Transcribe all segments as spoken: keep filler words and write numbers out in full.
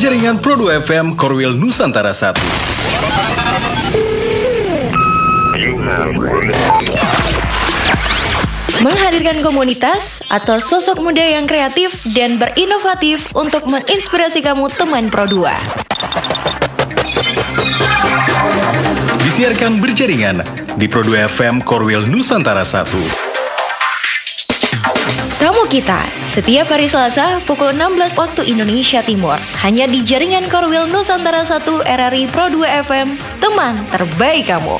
berjaringan Pro dua F M Korwil Nusantara satu. Menghadirkan komunitas atau sosok muda yang kreatif dan berinovatif untuk menginspirasi kamu teman Pro dua. Disiarkan berjaringan di Pro dua F M Korwil Nusantara satu. Ramu kita, setiap hari Selasa pukul enam belas waktu Indonesia Timur. Hanya di jaringan Korwil Nusantara satu R R I Pro dua F M, teman terbaik kamu.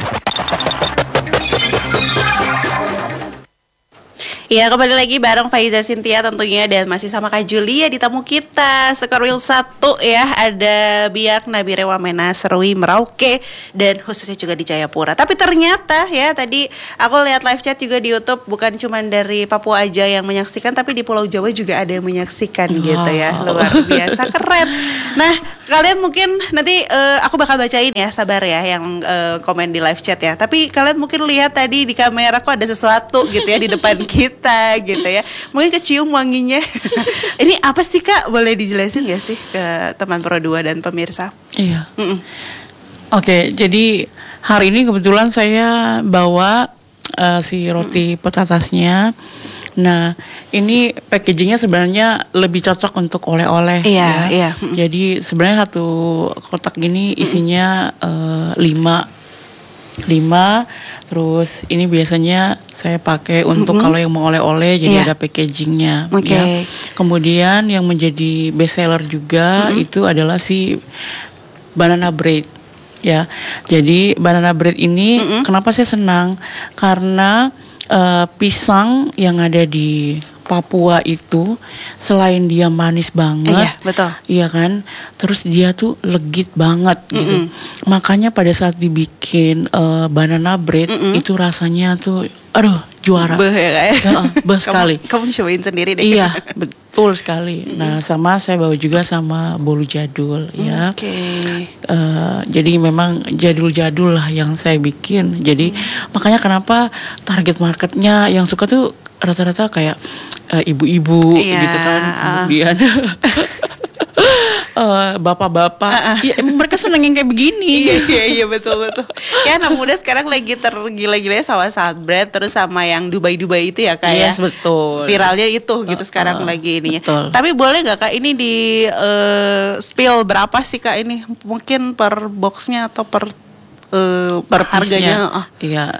Ya, kembali lagi bareng Faiza Cynthia tentunya, dan masih sama Kak Julia di tamu kita Sekorwil satu ya. Ada Biak, Nabire Wamena, Serwi, Merauke, dan khususnya juga di Jayapura. Tapi ternyata ya, tadi aku lihat live chat juga di YouTube, bukan cuma dari Papua aja yang menyaksikan, tapi di Pulau Jawa juga ada yang menyaksikan wow. gitu ya. Luar biasa, keren. Nah, kalian mungkin nanti uh, aku bakal bacain ya, sabar ya, yang uh, komen di live chat ya. Tapi kalian mungkin lihat tadi di kamera kok ada sesuatu gitu ya di depan kita gitu ya. Mungkin kecium wanginya. Ini apa sih Kak? Boleh dijelasin gak sih ke teman Pro dua dan pemirsa? Iya. Mm-mm. Oke, jadi hari ini kebetulan saya bawa uh, si roti petatasnya. Nah, ini packagingnya sebenarnya lebih cocok untuk oleh-oleh. Iya, ya. iya. Jadi sebenarnya satu kotak gini isinya uh, lima. lima. Terus ini biasanya saya pakai untuk mm-hmm. kalau yang mau oleh-oleh, jadi yeah. ada packagingnya. Okay. Ya. Kemudian yang menjadi best seller juga mm-hmm. itu adalah si banana bread. Ya, jadi banana bread ini mm-hmm. kenapa saya senang? Karena uh, pisang yang ada di Papua itu selain dia manis banget, iya, betul. Iya kan, terus dia tuh legit banget mm-mm. gitu. Makanya pada saat dibikin uh, banana bread mm-mm. itu rasanya tuh, aduh juara. Beh ya kayak. Uh, beh sekali. Kamu, kamu cobain sendiri deh. Iya, betul sekali. Mm-mm. Nah, sama saya bawa juga sama bolu jadul ya. Oke. Okay. Uh, jadi memang jadul-jadul lah yang saya bikin. Jadi mm. makanya kenapa target marketnya yang suka tuh rata-rata kayak uh, ibu-ibu yeah. gitu kan, kemudian uh, bapak-bapak, uh-uh. ya, mereka seneng yang kayak begini. Iya iya iya betul betul. Ya anak muda sekarang lagi tergila-gilanya sama Saltbread, terus sama yang Dubai-Dubai itu ya Kak ya. Yes, betul. Viralnya itu gitu uh, sekarang uh, lagi ininya. Betul. Tapi boleh nggak Kak ini di uh, spill berapa sih Kak ini? Mungkin per boxnya atau per Uh, per harganya. Oh. Iya.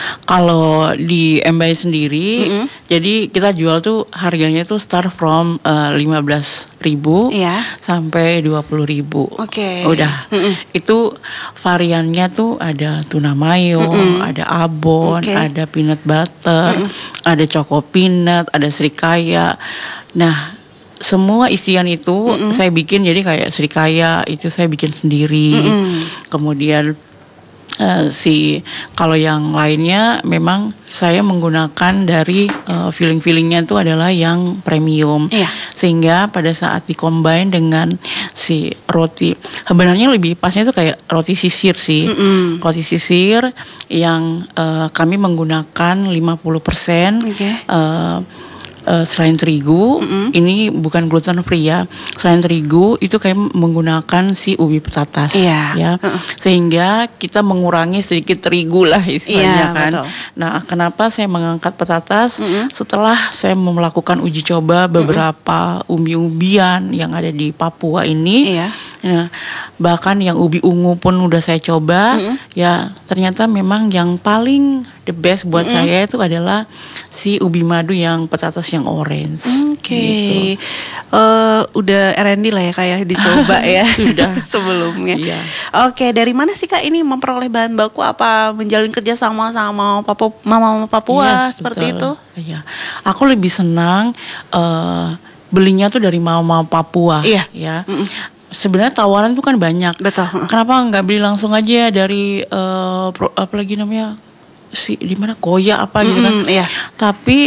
Kalau di M B I sendiri, mm-hmm. jadi kita jual tuh harganya tuh start from uh, lima belas ribu yeah. sampai dua puluh ribu. Oke. Okay. Udah. Mm-hmm. Itu variannya tuh ada tuna mayo, mm-hmm. ada abon, okay. ada peanut butter, mm-hmm. ada choco peanut, ada srikaya. Nah, semua isian itu mm-hmm. saya bikin, jadi kayak srikaya itu saya bikin sendiri. Mm-hmm. Kemudian Uh, si kalau yang lainnya memang saya menggunakan dari uh, filling-fillingnya itu adalah yang premium, iya. sehingga pada saat dikombin dengan si roti, sebenarnya lebih pasnya itu kayak roti sisir sih, mm-hmm. roti sisir yang uh, kami menggunakan lima puluh persen okay. uh, Uh, selain terigu, mm-hmm. ini bukan gluten free ya. Selain terigu itu kayak menggunakan si ubi petatas, yeah. ya, uh-uh. sehingga kita mengurangi sedikit terigu lah istilahnya yeah, kan. Betul. Nah, kenapa saya mengangkat petatas? Mm-hmm. Setelah saya melakukan uji coba beberapa mm-hmm. umbi-umbian yang ada di Papua ini, yeah. nah, bahkan yang ubi ungu pun udah saya coba, mm-hmm. ya ternyata memang yang paling the best buat mm-hmm. saya itu adalah si ubi madu yang petatas yang orange. Oke, okay. gitu. uh, udah R and D lah ya Kak ya, dicoba ya sudah sebelumnya. Iya. Oke, okay, dari mana sih Kak ini memperoleh bahan baku, apa menjalin kerja sama sama Papua, Mama Papua yes, seperti betul. itu? Iya, aku lebih senang uh, belinya tuh dari Mama Papua. Iya. Ya. Mm-mm. Sebenarnya tawaran tuh kan banyak. Betul. Kenapa nggak beli langsung aja dari uh, pro, apa lagi namanya si di mana Koya apa gitu kan? Mm-hmm, iya. Tapi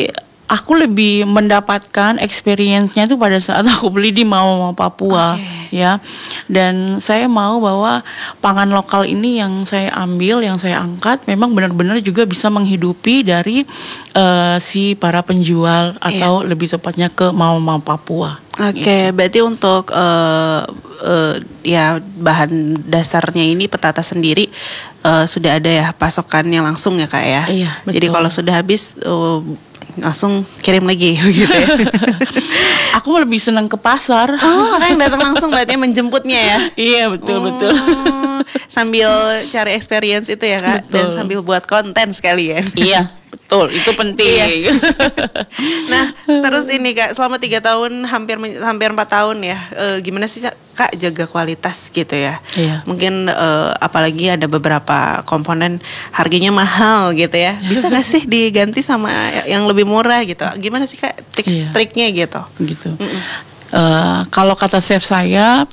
aku lebih mendapatkan experience-nya itu pada saat aku beli di Mama Papua, Okay. ya. Dan saya mau bahwa pangan lokal ini yang saya ambil, yang saya angkat, memang benar-benar juga bisa menghidupi dari uh, si para penjual atau lebih tepatnya ke Mama Papua. Oke, okay, berarti untuk uh, uh, ya bahan dasarnya ini petata sendiri uh, sudah ada ya pasokannya langsung ya Kak ya. Iya, betul. Jadi kalau sudah habis uh, langsung kirim lagi gitu ya. Aku lebih senang ke pasar. Oh, Kakak yang datang langsung berarti menjemputnya ya. Iya, betul Oh, betul. sambil cari experience itu ya Kak. Betul. Dan sambil buat konten sekalian. Iya, betul. Itu penting. Nah, terus ini Kak, selama tiga tahun hampir hampir empat tahun ya, e, gimana sih Kak jaga kualitas gitu ya? Iya. Mungkin e, apalagi ada beberapa komponen harganya mahal gitu ya. Bisa nggak sih diganti sama yang lebih murah gitu? Gimana sih Kak Iya. trik-triknya gitu? Gitu. Uh, kalau kata chef saya,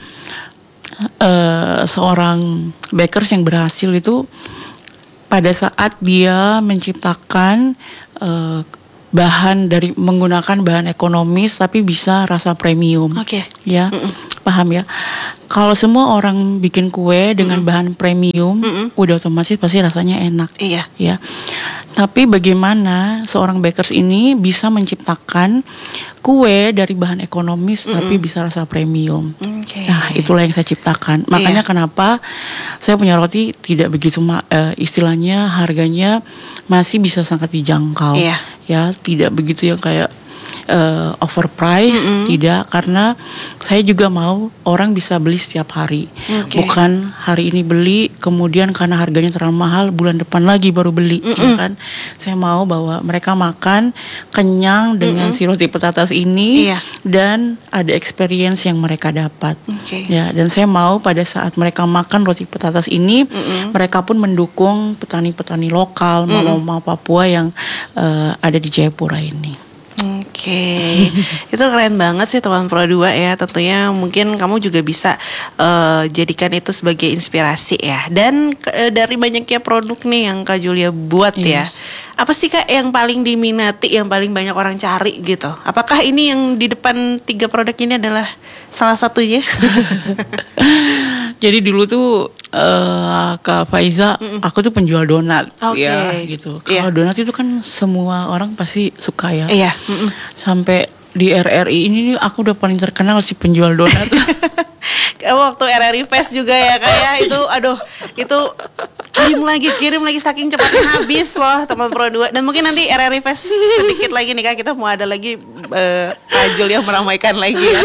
uh, seorang bakers yang berhasil itu pada saat dia menciptakan uh, bahan dari menggunakan bahan ekonomis tapi bisa rasa premium. Oke. Ya, Mm-mm. paham ya. Kalau semua orang bikin kue dengan Mm-mm. bahan premium, Mm-mm. udah otomatis pasti rasanya enak. Iya. Ya. Tapi bagaimana seorang bakers ini bisa menciptakan kue dari bahan ekonomis Mm-mm. tapi bisa rasa premium. Oke. Nah, itulah yang saya ciptakan. Makanya Iya. kenapa saya punya roti tidak begitu ma- eh, istilahnya harganya masih bisa sangat dijangkau. Iya. Ya, tidak begitu yang kayak uh, overpriced, Mm-mm. tidak, karena saya juga mau orang bisa beli setiap hari. Oke. Bukan hari ini beli kemudian karena harganya terlalu mahal bulan depan lagi baru beli, ya kan? Saya mau bahwa mereka makan kenyang dengan si roti petatas ini Iya. dan ada experience yang mereka dapat. Oke. Ya, dan saya mau pada saat mereka makan roti petatas ini, Mm-mm. mereka pun mendukung petani-petani lokal, mama-mama Papua yang uh, ada di Jayapura ini. Oke, itu keren banget sih teman Pro dua ya. Tentunya mungkin kamu juga bisa uh, jadikan itu sebagai inspirasi ya. Dan uh, dari banyaknya produk nih yang Kak Julia buat ya, Yes. apa sih Kak yang paling diminati, yang paling banyak orang cari gitu? Apakah ini yang di depan tiga produk ini adalah salah satunya? Jadi dulu tuh uh, Kak Faiza, aku tuh penjual donat, Oke. ya gitu. Iya. Kalau donat itu kan semua orang pasti suka ya. Iya. Mm-mm. Sampai di R R I ini aku udah paling terkenal sih penjual donat. Waktu R R I Fest juga ya kayak itu, aduh itu kirim lagi kirim lagi saking cepatnya habis loh teman Pro dua. Dan mungkin nanti R R I Fest sedikit lagi nih Kak, kita mau ada lagi uh, Kak Julia meramaikan lagi ya.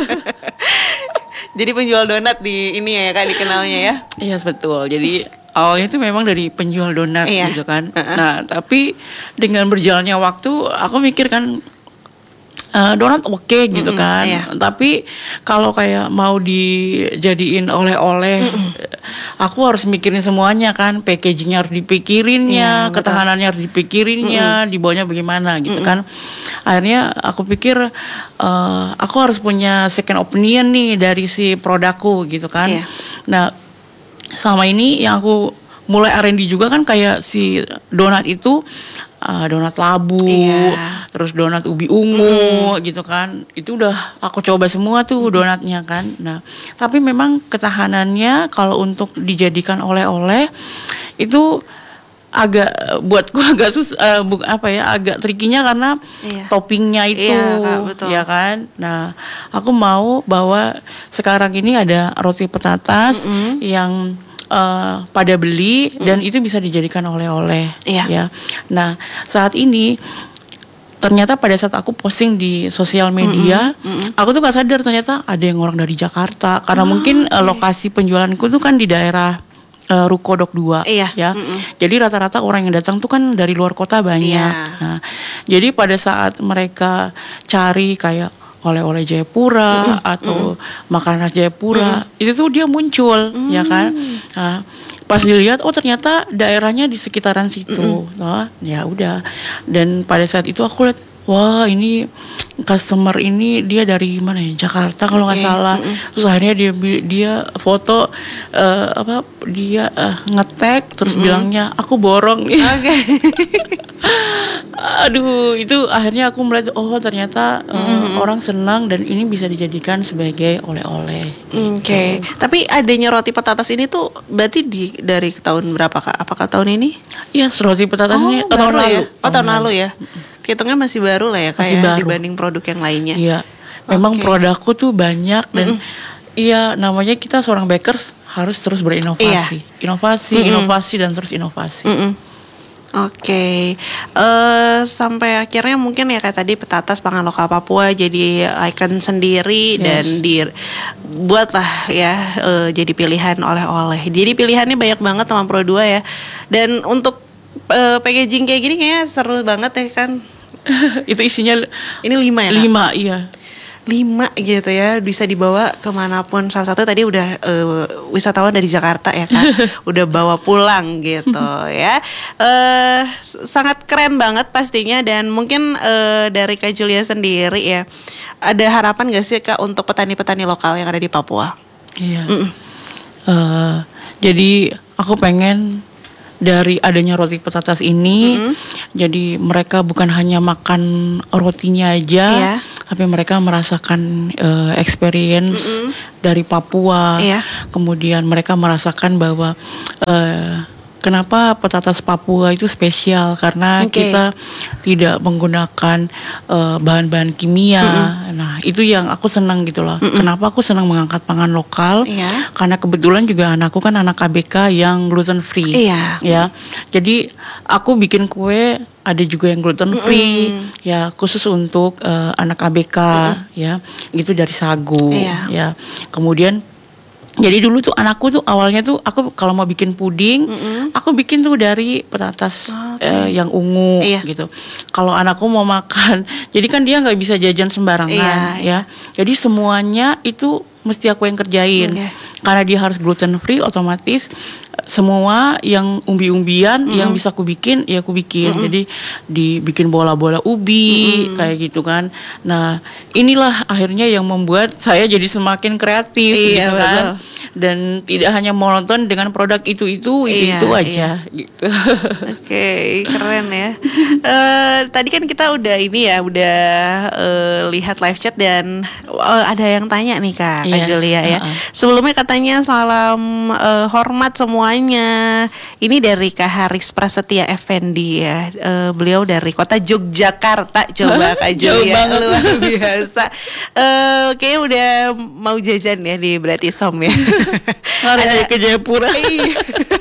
Jadi penjual donat di ini ya Kak, dikenalnya ya. Iya betul. Jadi awalnya itu memang dari penjual donat, Iya. gitu kan. Uh-uh. Nah tapi dengan berjalannya waktu aku mikir kan uh, donat oke gitu Mm-mm, kan. iya. Tapi kalau kayak mau dijadiin oleh-oleh, aku harus mikirin semuanya kan. Packagingnya harus dipikirinnya, Iya, betul. ketahanannya harus dipikirinnya, dibawanya bagaimana gitu kan. Akhirnya aku pikir uh, aku harus punya second opinion nih dari si produkku gitu kan. Iya. Nah selama ini yang aku mulai R and D juga kan kayak si donat itu uh, donat labu, Iya. terus donat ubi ungu gitu kan. Itu udah aku coba semua tuh donatnya kan. Nah, tapi memang ketahanannya kalau untuk dijadikan oleh-oleh itu agak buatku agak susah, uh, bu, apa ya agak trikinya karena Iya. toppingnya itu, Iya, Kak, betul. ya kan. Nah, aku mau bahwa sekarang ini ada roti petatas Mm-mm. yang uh, pada beli dan itu bisa dijadikan oleh-oleh, Iya. ya. Nah, saat ini ternyata pada saat aku posting di sosial media, aku tuh gak sadar ternyata ada yang orang dari Jakarta karena mungkin uh, lokasi penjualanku tuh kan di daerah uh, Ruko Dok dua, Iya. ya. Mm-mm. Jadi rata-rata orang yang datang tuh kan dari luar kota banyak. Iya. Nah, jadi pada saat mereka cari kayak oleh-oleh Jayapura atau makanan khas Jayapura, itu tuh dia muncul, ya kan. Nah, pas dilihat, oh ternyata daerahnya di sekitaran situ. Nah, ya udah. Dan pada saat itu aku lihat, wah ini customer ini dia dari mana ya, Jakarta kalau nggak Okay. salah. Mm-mm. Terus akhirnya dia dia foto uh, apa dia uh, nge-tag terus Mm-mm. bilangnya aku borong. Oke. Aduh, itu akhirnya aku melihat oh ternyata uh, Mm-mm. orang senang dan ini bisa dijadikan sebagai oleh-oleh. Oke. Tapi adanya roti petatas ini tuh berarti di dari tahun berapa Kak? Apakah tahun ini? Iya, roti petatas ini baru tahun ya? lalu. Oh, tahun lalu ya. Kehitungnya masih baru lah ya Kak Masih ya, baru. dibanding produk yang lainnya. Iya. Memang Oke. produkku tuh banyak dan iya namanya kita seorang bakers harus terus berinovasi. Inovasi, Mm-mm. inovasi dan terus inovasi. Mm-mm. Oke, eh sampai akhirnya mungkin ya kayak tadi petatas pangan lokal Papua jadi ikon sendiri Yes. dan dibuatlah ya eh, jadi pilihan oleh-oleh. Jadi pilihannya banyak banget teman Pro dua ya. Dan untuk eh, packaging kayak gini kayaknya seru banget ya kan. Itu isinya Ini lima ya Kak? lima, iya. Lima gitu ya, bisa dibawa kemanapun. Salah satu tadi udah eh, wisatawan dari Jakarta ya kan, udah bawa pulang gitu ya. Eh sangat keren banget pastinya. Dan mungkin eh, dari Kak Julia sendiri ya, ada harapan gak sih Kak untuk petani-petani lokal yang ada di Papua? Iya. Mm-mm. Eh, jadi aku pengen dari adanya roti petatas ini, Mm-mm. jadi mereka bukan hanya makan rotinya aja, Iya. tapi mereka merasakan eh, experience Mm-mm. dari Papua. Iya. Kemudian mereka merasakan bahwa eh, kenapa petatas Papua itu spesial karena Oke. kita tidak menggunakan eh, bahan-bahan kimia. Nah, itu yang aku senang gitu loh. Kenapa aku senang mengangkat pangan lokal? Iya. Karena kebetulan juga anakku kan anak A B K yang gluten free. Iya. Ya. Jadi aku bikin kue ada juga yang gluten free, ya khusus untuk eh, anak A B K, ya itu dari sagu, Iya. ya. Kemudian jadi dulu tuh anakku tuh awalnya tuh aku kalau mau bikin puding, aku bikin tuh dari petatas eh, yang ungu Iya. gitu. Kalau anakku mau makan, jadi kan dia nggak bisa jajan sembarangan, Iya, ya. Jadi semuanya itu mesti aku yang kerjain. Oke. Karena dia harus gluten free, otomatis eh, semua yang umbi-umbian yang bisa aku bikin, ya aku bikin. Jadi dibikin bola-bola ubi kayak gitu kan. Nah, inilah akhirnya yang membuat saya jadi semakin kreatif Iya, gitu kan. betul. Dan tidak hanya monoton dengan produk itu-itu, Iya, itu-itu aja gitu. Oke, keren ya. Eh tadi kan kita udah ini ya, udah eh, lihat live chat dan eh, ada yang tanya nih Kak, Kak Yes, Julia ya. uh-uh. Sebelumnya katanya salam eh, hormat semuanya. Ini dari Kak Haris Prasetya Effendi ya. Eh, beliau dari kota Yogyakarta. Coba Kak Jauh Julia, banget. luar biasa. Eh kayaknya udah mau jajan ya di Bratisom ya. Ada ke Jayapura. Iya.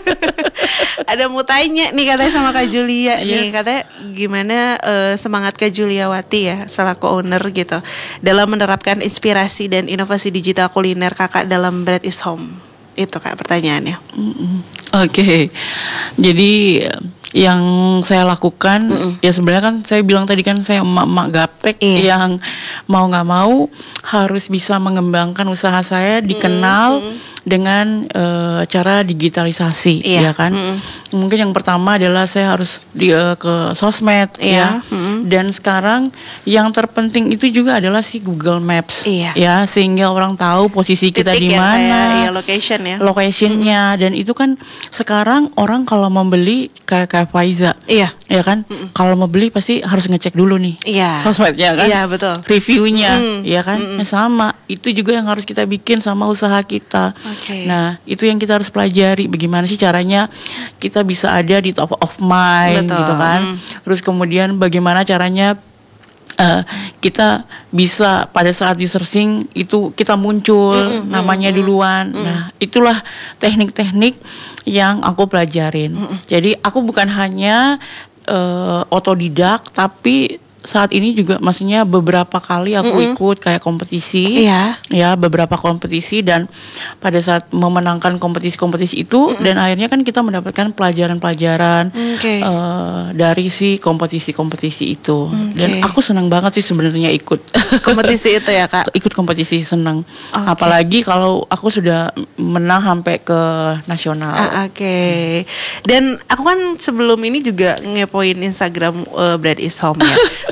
Ada mau tanya nih katanya sama Kak Julia nih, Yes. katanya gimana eh, semangat Kak Juliawati ya selaku owner gitu dalam menerapkan inspirasi dan inovasi digital kuliner Kakak dalam Bread is Home. Itu Kak pertanyaannya. Mm-mm. Oke, jadi yang saya lakukan ya sebenarnya kan saya bilang tadi kan saya emak-emak gaptek Iya. yang mau nggak mau harus bisa mengembangkan usaha saya dikenal dengan eh, cara digitalisasi, Iya. ya kan? Mm-mm. Mungkin yang pertama adalah saya harus di, eh, ke sosmed, Iya. ya. Mm-mm. Dan sekarang yang terpenting itu juga adalah si Google Maps, Iya. ya, sehingga orang tahu posisi kita Titik di ya, mana, kayak, iya, location ya. locationnya. Dan itu kan sekarang orang kalau membeli kayak kayak Faiza, Iya. ya kan, kalau mau beli pasti harus ngecek dulu nih Iya. sosmednya kan, Iya, betul. reviewnya, Mm-mm. ya kan. Mm-mm. Nah, sama itu juga yang harus kita bikin sama usaha kita. Oke. Nah, itu yang kita harus pelajari bagaimana sih caranya kita bisa ada di top of mind, Betul. gitu kan. Mm. Terus kemudian bagaimana caranya eh, kita bisa pada saat di searching itu kita muncul namanya duluan. Nah, itulah teknik-teknik yang aku pelajarin. Jadi aku bukan hanya eh, otodidak, tapi saat ini juga maksudnya beberapa kali aku ikut kayak kompetisi, Iya. ya beberapa kompetisi, dan pada saat memenangkan kompetisi-kompetisi itu dan akhirnya kan kita mendapatkan pelajaran-pelajaran Oke. eh, dari si kompetisi-kompetisi itu. Dan Oke. aku senang banget sih sebenarnya ikut Kompetisi itu ya Kak. ikut kompetisi, senang. Oke. Apalagi kalau aku sudah menang sampai ke nasional. Ah, Oke. Dan aku kan sebelum ini juga ngepoin Instagram uh, Bread is Home ya.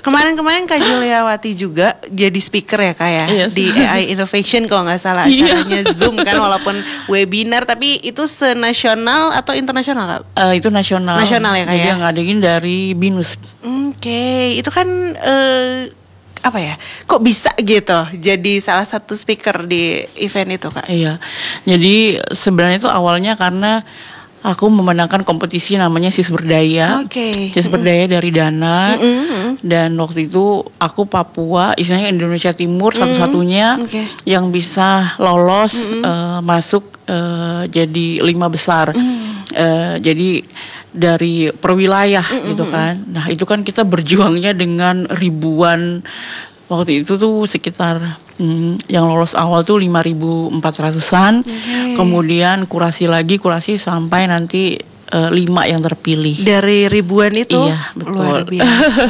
Kemarin-kemarin Kak Juliawati juga jadi speaker ya Kak ya, Yes. di A I Innovation kalau nggak salah, Iya. acaranya Zoom kan, walaupun webinar tapi itu senasional atau internasional Kak? Eh, itu nasional. Nasional ya, Kak, Jadi ya? yang ngadain dari BINUS. Oke, itu kan eh, apa ya? Kok bisa gitu jadi salah satu speaker di event itu Kak? Iya. Jadi sebenarnya itu awalnya karena aku memenangkan kompetisi namanya Sis Berdaya. Oke. Sis Berdaya dari Dana. Mm-mm. Dan waktu itu aku Papua, istilahnya Indonesia Timur satu-satunya Oke. yang bisa lolos eh, masuk eh, jadi lima besar. Eh, jadi dari perwilayah gitu kan. Nah, itu kan kita berjuangnya dengan ribuan. Waktu itu tuh sekitar hmm, yang lolos awal tuh lima ribu empat ratusan. Kemudian kurasi lagi, kurasi sampai nanti eh, lima yang terpilih. Dari ribuan itu. Iya, betul. Luar biasa.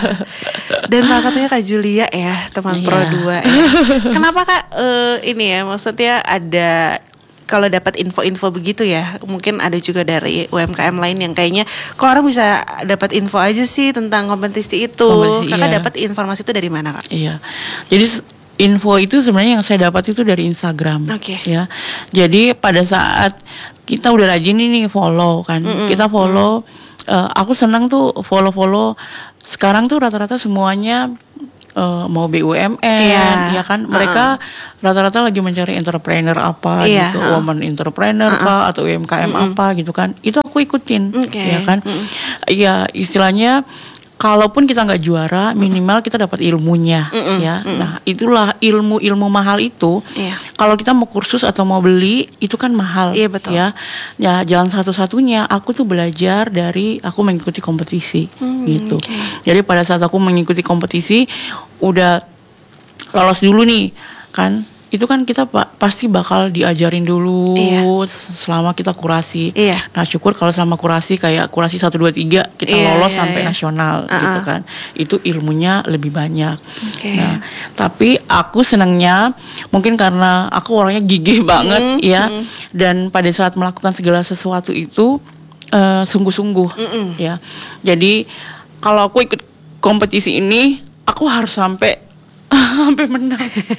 Dan salah satunya Kak Julia ya, teman Iya. Pro dua ya. Kenapa Kak eh, ini ya, maksudnya ada, kalau dapat info-info begitu ya, mungkin ada juga dari U M K M lain yang kayaknya kok orang bisa dapat info aja sih tentang kompetisi itu. Kompetisi, Kakak iya. dapat informasi itu dari mana Kak? Iya. Jadi s- info itu sebenarnya yang saya dapat itu dari Instagram. Oke. Ya. Jadi pada saat kita udah rajin ini follow kan. Kita follow eh, aku senang tuh follow-follow. Sekarang tuh rata-rata semuanya eh, mau B U M N Iya. ya kan. Mereka rata-rata lagi mencari entrepreneur apa Iya, gitu, uh-uh. woman entrepreneur kah atau U M K M apa gitu kan. Itu aku ikutin Oke. ya kan. Iya, istilahnya kalaupun kita nggak juara, minimal kita dapat ilmunya, ya. Nah, itulah ilmu-ilmu mahal itu. Iya. Kalau kita mau kursus atau mau beli, itu kan mahal, Iya, betul. ya. Ya, jalan satu-satunya aku tuh belajar dari aku mengikuti kompetisi, gitu. Jadi pada saat aku mengikuti kompetisi, udah lolos dulu nih, kan? Itu kan kita pa- pasti bakal diajarin dulu Iya. selama kita kurasi. Iya. Nah, syukur kalau selama kurasi kayak kurasi satu dua tiga kita Iya, lolos iya, sampai iya. nasional Uh-uh. gitu kan. Itu ilmunya lebih banyak. Oke. Nah, tapi aku senangnya mungkin karena aku orangnya gigih banget ya. Dan pada saat melakukan segala sesuatu itu eh, sungguh-sungguh ya. Jadi kalau aku ikut kompetisi ini, aku harus sampai sampai menang.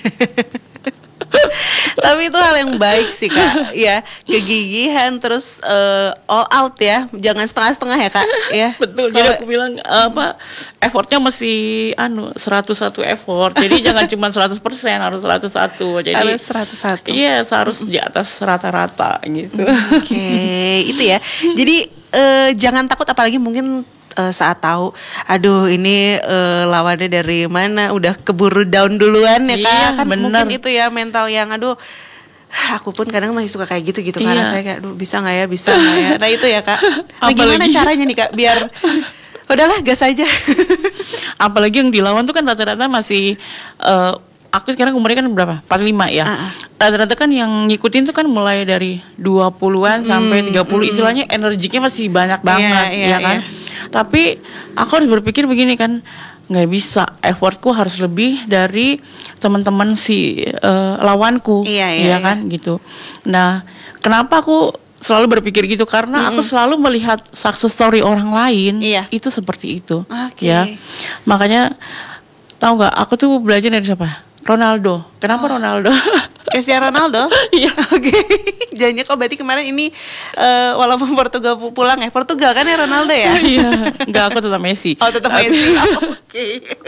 Tapi itu hal yang baik sih Kak, ya, kegigihan terus eh, all out ya, jangan setengah-setengah ya Kak, ya. Betul, Kalau- jadi aku bilang apa, effortnya mesti anu seratus satu effort. Jadi jangan cuma seratus persen, harus seratus satu. Jadi harus seratus satu. iya, harus di atas rata-rata gitu. Oke, itu ya. Jadi eh, jangan takut, apalagi mungkin eh, saat tahu, aduh ini eh, lawannya dari mana, udah keburu down duluan ya Kak. Iya, Kan bener. mungkin itu ya mental yang aduh, aku pun kadang masih suka kayak gitu gitu karena Iya. saya kayak, aduh bisa nggak ya, bisa nggak ya. Nah itu ya Kak. Nah, gimana Apalagi- caranya nih Kak biar udahlah gas aja. Apalagi yang dilawan tuh kan rata-rata masih eh, aku sekarang umurnya kan berapa? empat puluh lima ya. Uh-uh. Rata-rata kan yang ngikutin tuh kan mulai dari dua puluhan sampai tiga puluh. Istilahnya energinya masih banyak banget iya, ya kan. iya. Tapi aku harus berpikir begini kan, nggak bisa, effortku harus lebih dari teman-teman si eh, lawanku, Iya, iya, kan gitu. Nah, kenapa aku selalu berpikir gitu? Karena aku selalu melihat success story orang lain Iya. itu seperti itu, Oke. ya. Makanya tahu nggak? Aku tuh belajar dari siapa? Ronaldo. Kenapa Ronaldo? Cristiano Ronaldo? Iya. Oke. Jangan kok berarti kemarin ini eh, walaupun Portugal pu- pulang ya, Portugal kan ya Ronaldo ya? Iya. Enggak, aku tetap Messi. Oh tetap Tapi- Messi. Oh, Oke.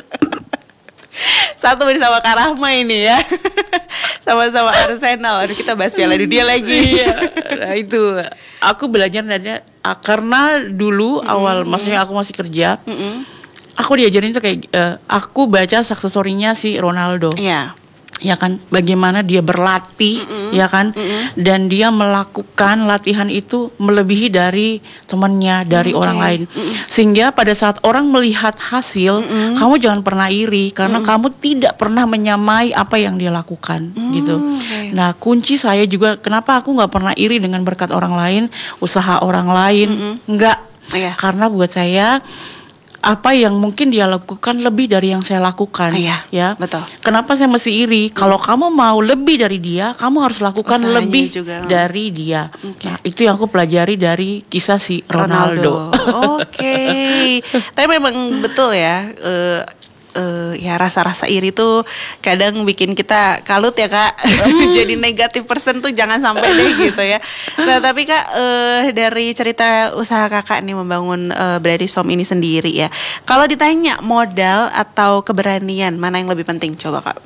Satu bersama Kak Rahma ini ya. Sama-sama Arsenal. Aduh, kita bahas Piala Dunia lagi. Iya. Nah, itu aku belajar dari ah, karena dulu awal maksudnya aku masih kerja. Aku diajarin tuh kayak eh, aku baca success story-nya si Ronaldo. Iya. Ya kan, bagaimana dia berlatih, ya kan, dan dia melakukan latihan itu melebihi dari temannya, dari orang lain, sehingga pada saat orang melihat hasil, kamu jangan pernah iri karena kamu tidak pernah menyamai apa yang dia lakukan, gitu. oke. Nah, kunci saya juga kenapa aku nggak pernah iri dengan berkat orang lain, usaha orang lain, nggak, Iya. karena buat saya apa yang mungkin dia lakukan lebih dari yang saya lakukan, Iya, ya. betul. Kenapa saya mesti iri? Kalau kamu mau lebih dari dia, kamu harus lakukan Usahanya lebih juga. dari dia. Oke. Nah, itu yang aku pelajari dari kisah si Ronaldo. Oke. Tapi memang betul ya. eh, uh, ya rasa-rasa iri tuh kadang bikin kita kalut ya Kak. Jadi negatif person tuh jangan sampai deh gitu ya. Nah tapi Kak uh, dari cerita usaha Kakak nih membangun uh, Breadis Home ini sendiri ya. Kalau ditanya modal atau keberanian mana yang lebih penting coba Kak?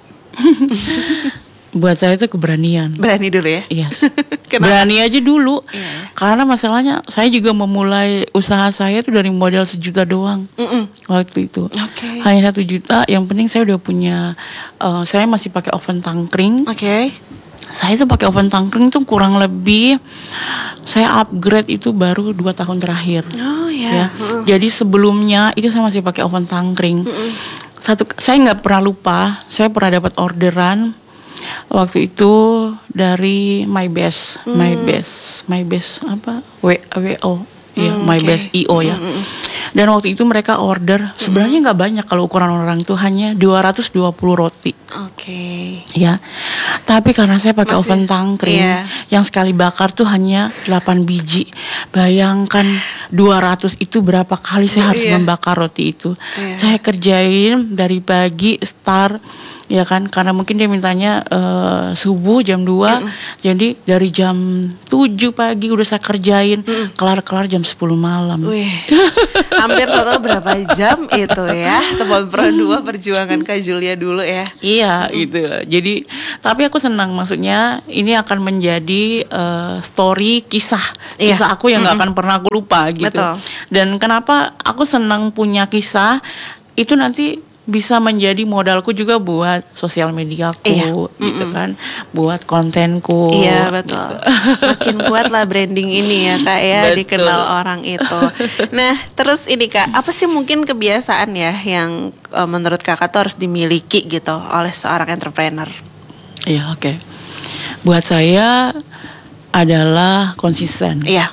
Buat saya itu keberanian. Berani dulu ya? Iya. Berani aja dulu. Iya. Karena masalahnya saya juga memulai usaha saya itu dari modal sejuta doang. Mm-mm. Waktu itu. Oke. Hanya satu juta. Yang penting saya udah punya. Uh, saya masih pakai oven tangkring. Oke. Okay. Saya tuh pakai oven tangkring tuh kurang lebih. Saya upgrade itu baru dua tahun terakhir. Oh Ya. ya. Uh. Jadi sebelumnya itu saya masih pakai oven tangkring. Mm-mm. Satu, saya nggak pernah lupa. Saya pernah dapat orderan. Waktu itu dari My Best, hmm. My Best, My Best apa? W W O, ya hmm, My okay. Best I O ya. Hmm. Dan waktu itu mereka order, sebenarnya nggak banyak kalau ukuran orang itu hanya dua ratus dua puluh roti. Oke. Okay. Ya, tapi karena saya pakai Masih, oven tangkring, iya. yang sekali bakar tuh hanya delapan biji. Bayangkan dua ratus itu berapa kali saya harus iya. membakar roti itu. Iya. Saya kerjain dari pagi start, ya kan, karena mungkin dia mintanya uh, subuh jam dua. Mm. Jadi dari jam tujuh pagi udah saya kerjain, mm. kelar-kelar jam sepuluh malam. Wih. Hampir total berapa jam itu ya? Teman Pro dua perjuangan Kak Julia dulu ya. Iya, gitu. Jadi, tapi aku senang, maksudnya ini akan menjadi uh, story kisah, iya. kisah aku yang nggak mm-hmm. akan pernah aku lupa gitu. Betul. Dan kenapa aku senang punya kisah itu nanti bisa menjadi modalku juga buat sosial mediaku, iya. gitu mm-mm. kan, buat kontenku. Iya betul. Gitu. Makin kuat lah branding ini ya Kak ya, betul. Dikenal orang itu. Nah terus ini Kak, apa sih mungkin kebiasaan ya yang uh, menurut Kakak tuh harus dimiliki gitu oleh seorang entrepreneur? Iya oke. Okay. Buat saya adalah konsisten. Iya.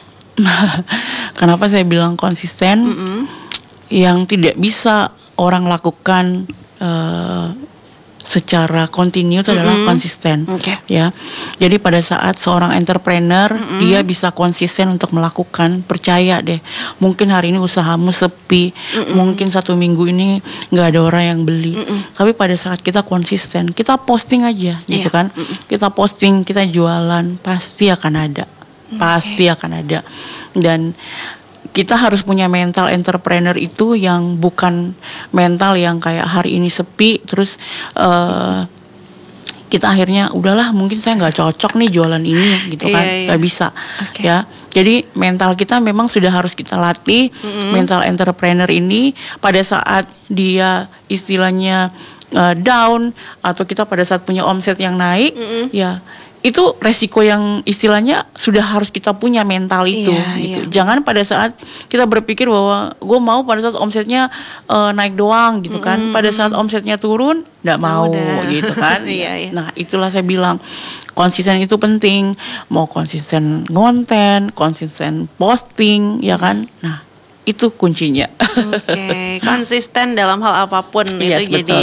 Kenapa saya bilang konsisten? Mm-mm. Yang tidak bisa orang lakukan uh, secara kontinu itu adalah mm-hmm. konsisten, okay. ya. Jadi pada saat seorang entrepreneur mm-hmm. dia bisa konsisten untuk melakukan, percaya deh. Mungkin hari ini usahamu sepi, mm-hmm. mungkin satu minggu ini nggak ada orang yang beli. Mm-hmm. Tapi pada saat kita konsisten, kita posting aja, gitu yeah. kan? Mm-hmm. Kita posting, kita jualan, pasti akan ada, okay. pasti akan ada. Dan kita harus punya mental entrepreneur itu yang bukan mental yang kayak hari ini sepi terus uh, kita akhirnya udahlah mungkin saya nggak cocok nih jualan ini gitu kan, nggak iya, iya. bisa okay. ya. Jadi mental kita memang sudah harus kita latih. Mm-hmm. Mental entrepreneur ini pada saat dia istilahnya uh, down atau kita pada saat punya omset yang naik, mm-hmm. ya itu resiko yang istilahnya sudah harus kita punya mental itu, iya, gitu. Iya. Jangan pada saat kita berpikir bahwa gue mau pada saat omsetnya uh, naik doang, gitu kan. Mm. Pada saat omsetnya turun, nggak mau, udah. gitu kan. iya, iya. Nah itulah saya bilang konsisten itu penting. Mau konsisten konten, konsisten posting, ya kan. Nah itu kuncinya. Oke, okay. Konsisten dalam hal apapun yes, itu betul. Jadi.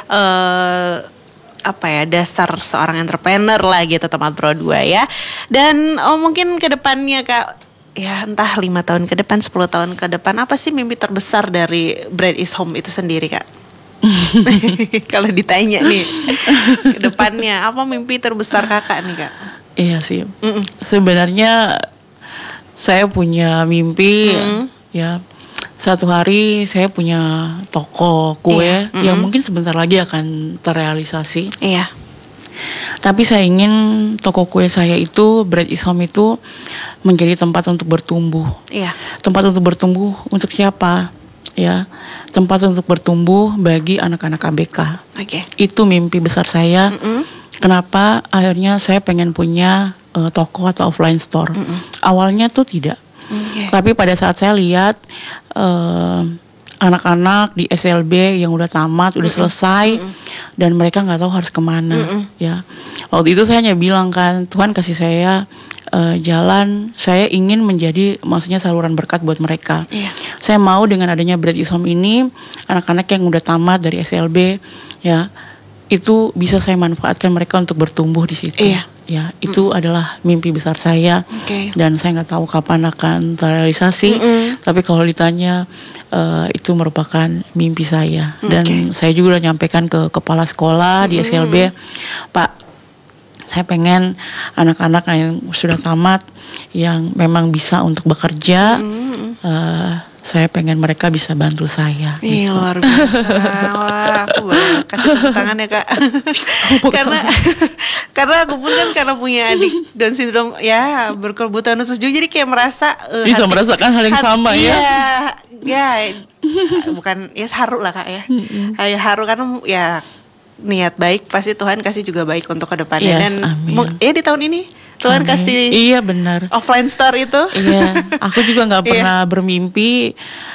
Uh, apa ya dasar seorang entrepreneur lah gitu teman Pro dua ya. Dan oh, mungkin ke depannya Kak, ya entah lima tahun ke depan, sepuluh tahun ke depan, apa sih mimpi terbesar dari Breadis Home itu sendiri Kak? Kalau ditanya nih ke depannya apa mimpi terbesar Kakak nih Kak? Iya sih. Mm-mm. Sebenarnya saya punya mimpi mm. ya. Satu hari saya punya toko kue iya, yang mm-hmm. mungkin sebentar lagi akan terrealisasi. Iya. Tapi saya ingin toko kue saya itu, Breadis Home itu menjadi tempat untuk bertumbuh. Iya. Tempat untuk bertumbuh untuk siapa? Ya, tempat untuk bertumbuh bagi anak-anak A B K. Oke. Okay. Itu mimpi besar saya. Mm-hmm. Kenapa akhirnya saya pengen punya uh, toko atau offline store. Mm-hmm. Awalnya tuh tidak. Okay. Tapi pada saat saya lihat uh, anak-anak di S L B yang udah tamat, udah mm-mm. selesai, mm-mm. dan mereka nggak tahu harus kemana, mm-mm. ya. Waktu itu saya hanya bilang kan, Tuhan kasih saya uh, jalan, saya ingin menjadi, maksudnya saluran berkat buat mereka. Yeah. Saya mau dengan adanya Breadis Home ini, anak-anak yang udah tamat dari S L B, ya, itu bisa saya manfaatkan mereka untuk bertumbuh di situ. Yeah. ya itu mm. adalah mimpi besar saya. Okay. Dan saya nggak tahu kapan akan terrealisasi. Mm-mm. Tapi kalau ditanya uh, itu merupakan mimpi saya. Okay. Dan saya juga udah nyampaikan ke kepala sekolah mm. di S L B, Pak, saya pengen anak-anak yang sudah tamat yang memang bisa untuk bekerja. Mm. Uh, saya pengen mereka bisa bantu saya. Iya, gitu. Luar biasa. Wah, aku boleh kasih tepuk tangan ya Kak. karena karena aku pun kan karena punya adik Down syndrome ya berkebutuhan khusus juga, jadi kayak merasa uh, bisa hati, merasakan hal yang hati, sama ya. Iya, ya bukan ya haru lah Kak ya. Mm-hmm. Ya haru karena ya niat baik pasti Tuhan kasih juga baik untuk kedepannya. Yes, dan amin. Ya di tahun ini Tuhan amin. Kasih iya benar offline store itu. Iya, aku juga nggak pernah yeah. bermimpi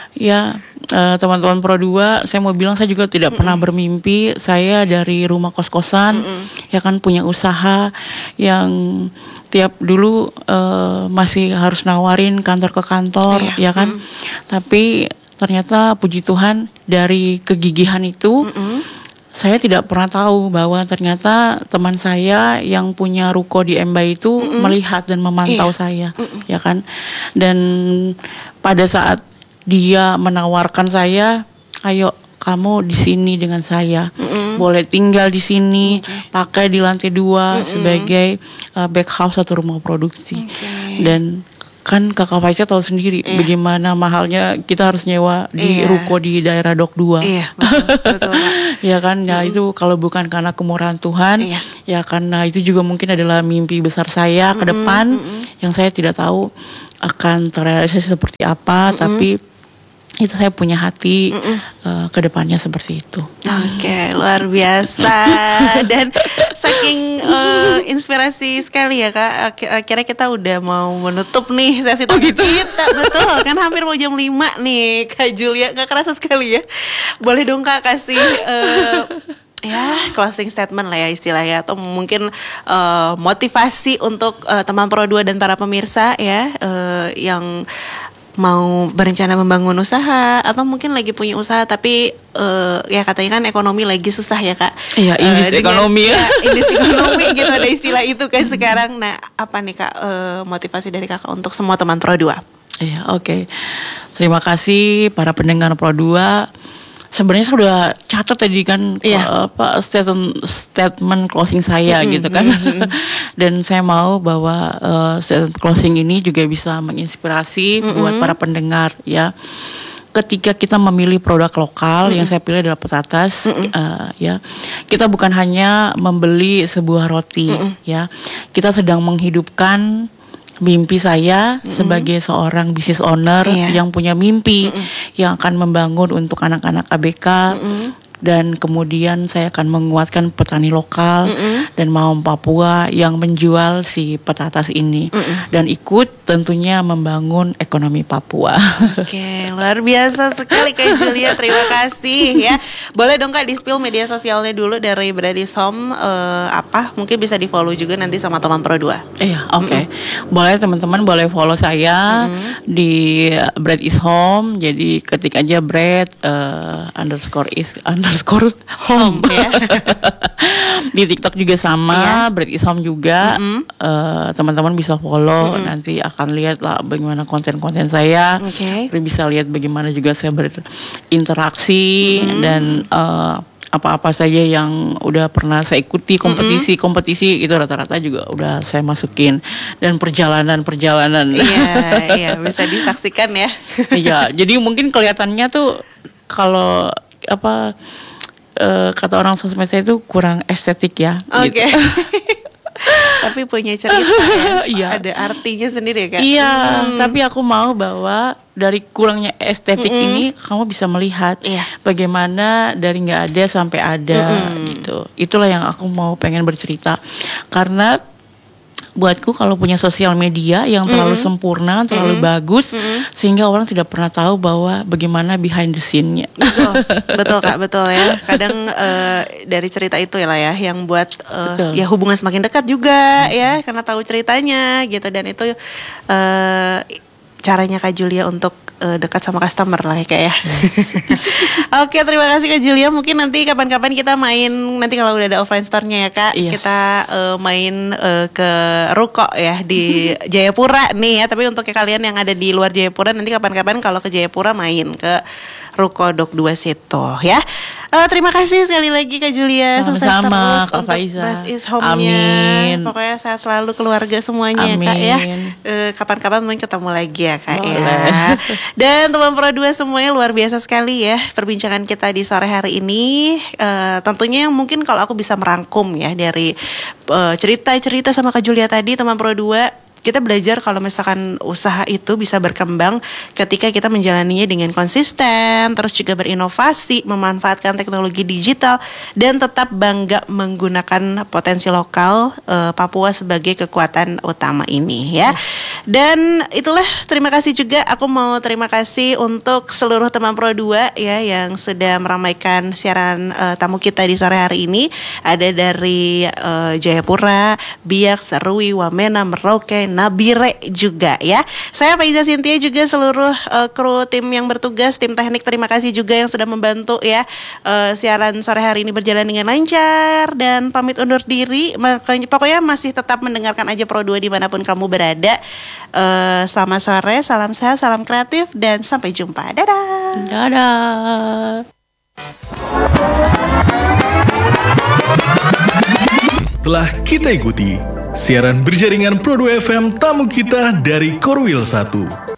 ya uh, teman-teman Pro dua. Saya mau bilang saya juga tidak mm-mm. pernah bermimpi saya dari rumah kos-kosan mm-mm. ya kan punya usaha yang tiap dulu uh, masih harus nawarin kantor ke kantor yeah. ya kan. Mm. Tapi ternyata puji Tuhan dari kegigihan itu mm-mm. saya tidak pernah tahu bahwa ternyata teman saya yang punya ruko di Emba itu mm-mm. melihat dan memantau iya. saya, mm-mm. ya kan. Dan pada saat dia menawarkan saya, ayo kamu di sini dengan saya, mm-mm. boleh tinggal di sini, okay. pakai di lantai dua mm-mm. sebagai uh, back house atau rumah produksi. Okay. Dan kan Kakak Faiza tahu sendiri iya. bagaimana mahalnya kita harus nyewa di iya. ruko di daerah Dok dua. Iya, betul, betul. Ya kan, ya mm-hmm. itu kalau bukan karena kemurahan Tuhan, iya. ya karena itu juga mungkin adalah mimpi besar saya mm-hmm. ke depan mm-hmm. yang saya tidak tahu akan terrealisasi seperti apa, mm-hmm. tapi itu saya punya hati uh, ke depannya seperti itu. Oke, okay, luar biasa. Dan saking uh, inspirasi sekali ya Kak, akhirnya kita udah mau menutup nih sesi oh, gitu? kita. Betul, kan hampir mau jam lima nih Kak Julia, gak kerasa sekali ya. Boleh dong Kak kasih uh, ya closing statement lah ya istilahnya, atau mungkin uh, motivasi untuk uh, teman Pro dua dan para pemirsa ya uh, yang mau berencana membangun usaha atau mungkin lagi punya usaha tapi uh, ya katanya kan ekonomi lagi susah ya Kak. Iya, indis uh, ekonomi ya. ya indis ekonomi gitu, ada istilah itu kan sekarang. Nah, apa nih Kak uh, motivasi dari Kakak untuk semua teman Pro dua? Iya, oke. Okay. Terima kasih para pendengar Pro dua. Sebenarnya saya udah catat tadi kan yeah. apa statement statement closing saya mm-hmm, gitu kan. Mm-hmm. Dan saya mau bahwa uh, statement closing ini juga bisa menginspirasi mm-hmm. buat para pendengar ya. Ketika kita memilih produk lokal, mm-hmm. yang saya pilih adalah petatas, mm-hmm. uh, ya kita bukan hanya membeli sebuah roti, mm-hmm. ya kita sedang menghidupkan mimpi saya mm-hmm. sebagai seorang business owner yeah. yang punya mimpi mm-hmm. yang akan membangun untuk anak-anak A B K mm-hmm. dan kemudian saya akan menguatkan petani lokal mm-hmm. dan Maom Papua yang menjual si petatas ini mm-hmm. dan ikut tentunya membangun ekonomi Papua. Oke, luar biasa sekali Kak Julia, terima kasih ya. Boleh dong Kak di-spill media sosialnya dulu dari Bread is Home uh, apa? Mungkin bisa di-follow juga nanti sama teman Pro dua. Iya, oke. Okay. Mm-hmm. Boleh teman-teman boleh follow saya mm-hmm. di Bread is Home. Jadi ketik aja bread uh, underscore is underscore home ya. Di TikTok juga sama, yeah. Bread is Home juga. Mm-hmm. uh, teman-teman bisa follow, mm-hmm. nanti akan lihat lah bagaimana konten-konten saya. Okay. Bisa lihat bagaimana juga saya berinteraksi mm-hmm. dan uh, apa-apa saja yang udah pernah saya ikuti kompetisi-kompetisi itu rata-rata juga udah saya masukin, dan perjalanan-perjalanan. Iya, iya bisa disaksikan ya. Iya, jadi mungkin kelihatannya tuh kalau apa uh, kata orang sosmed saya itu kurang estetik ya. Oke. Okay. Gitu. Tapi punya cerita ya, iya. Ada artinya sendiri ya Kak. Iya, hmm. tapi aku mau bahwa dari kurangnya estetik mm-hmm. ini kamu bisa melihat yeah. bagaimana dari nggak ada sampai ada mm-hmm. gitu. Itulah yang aku mau pengen bercerita, karena buatku kalau punya sosial media yang terlalu mm-hmm. sempurna, terlalu mm-hmm. bagus, mm-hmm. sehingga orang tidak pernah tahu bahwa bagaimana behind the scene-nya. Betul, betul Kak, betul ya. Kadang uh, dari cerita itu ya lah ya, yang buat uh, ya hubungan semakin dekat juga mm-hmm. ya, karena tahu ceritanya gitu, dan itu uh, caranya Kak Julia untuk uh, dekat sama customer lah ya Kak ya. Oke, terima kasih Kak Julia. Mungkin nanti kapan-kapan kita main, nanti kalau udah ada offline store-nya ya Kak, Iya. kita uh, main uh, ke Ruko ya di Jayapura nih ya. Tapi untuk kalian yang ada di luar Jayapura, nanti kapan-kapan kalau ke Jayapura main ke Ruko Dok dua situ ya. Uh, terima kasih sekali lagi Kak Julia. Sukses Sama-sama, terus Kak untuk Faiza. Bless is Home-nya. Amin. Pokoknya sehat selalu keluarga semuanya ya Kak ya. Amin. Uh, kapan-kapan mungkin ketemu lagi ya Kak ya. Boleh. Dan teman Pro dua semuanya luar biasa sekali ya perbincangan kita di sore hari ini. Uh, tentunya mungkin kalau aku bisa merangkum ya dari uh, cerita-cerita sama Kak Julia tadi, teman Pro dua, kita belajar kalau misalkan usaha itu bisa berkembang ketika kita menjalaninya dengan konsisten, terus juga berinovasi, memanfaatkan teknologi digital, dan tetap bangga menggunakan potensi lokal uh, Papua sebagai kekuatan utama ini ya. Dan itulah, terima kasih juga, aku mau terima kasih untuk seluruh teman Pro dua ya yang sudah meramaikan siaran uh, tamu kita di sore hari ini. Ada dari uh, Jayapura, Biak, Serui, Wamena, Merauke, Nabire juga ya. Saya Faiza Cynthia, juga seluruh uh, kru tim yang bertugas, tim teknik, terima kasih juga yang sudah membantu ya uh, siaran sore hari ini berjalan dengan lancar, dan pamit undur diri. Makanya pokoknya masih tetap mendengarkan aja Pro dua dimanapun kamu berada. Uh, selamat sore, salam sehat, salam kreatif, dan sampai jumpa. Dadah. Dadah. Telah kita ikuti siaran berjaringan Pro dua F M tamu kita dari Korwil satu.